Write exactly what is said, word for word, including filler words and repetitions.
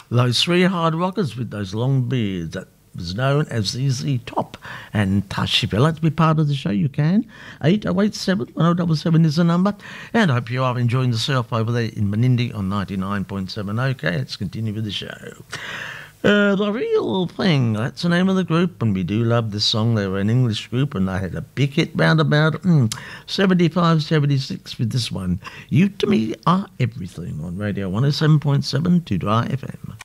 Those three hard rockers with those long beards, that was known as Z Z Top. And Tush, if you'd like to be part of the show, you can. eight oh eight seven, one oh seven seven is the number. And I hope you are enjoying yourself over there in Menindee on ninety-nine point seven. Okay, let's continue with the show. Uh, the Real Thing, that's the name of the group, and we do love this song. They were an English group, and they had a big hit round about mm, seventy-five, seventy-six with this one. You to Me Are Everything on Radio one oh seven point seven to Dry F M.